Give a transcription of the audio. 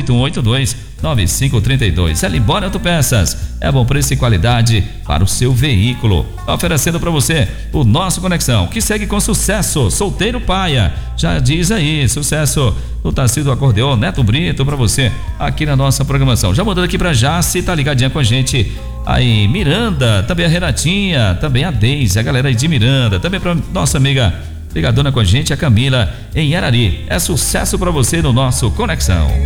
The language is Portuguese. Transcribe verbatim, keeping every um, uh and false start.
oito um oito dois, nove cinco três dois. Elibora Autopeças, é bom preço e qualidade para o seu veículo. Oferecendo para você o nosso Conexão, que segue com sucesso. Solteiro Paia, já diz aí, sucesso do Tarcísio do Acordeon, Neto Brito, para você aqui na nossa programação. Já mudando aqui para Jaci, tá ligadinha com a gente aí, Miranda, também a Renatinha, também a Deise, a galera aí de Miranda, também para nossa amiga ligadona com a gente, a Camila em Arari. É sucesso para você no nosso Conexão.